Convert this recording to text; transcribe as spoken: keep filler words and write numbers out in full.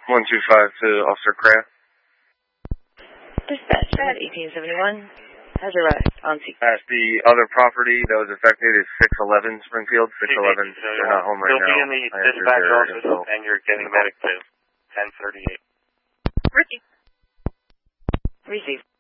one two five to Officer Kraft. Dispatch at eighteen seventy-one. Has arrived on scene. As the other property that was affected is six eleven Springfield. six eleven, they're not home right You'll now. You'll be in the dispatch office info. And you're getting medic to ten thirty-eight. Ricky. Receive.